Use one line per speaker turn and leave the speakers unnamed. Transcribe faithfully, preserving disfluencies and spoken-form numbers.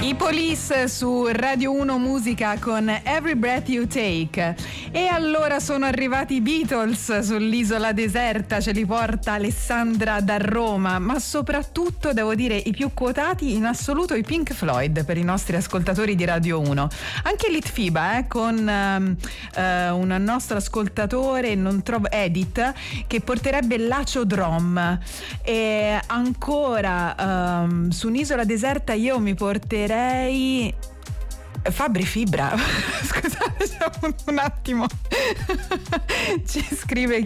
I Police su Radio uno Musica con Every Breath You Take. E allora sono arrivati i Beatles sull'isola deserta, ce li porta Alessandra da Roma, ma soprattutto devo dire i più quotati in assoluto i Pink Floyd per i nostri ascoltatori di Radio uno. Anche Litfiba eh, con um, uh, un nostro ascoltatore, non trovo, Edith, che porterebbe l'Aciodrom. E ancora um, su un'isola deserta io mi porterei Fabri Fibra. Scusate un, un attimo. Ci scrive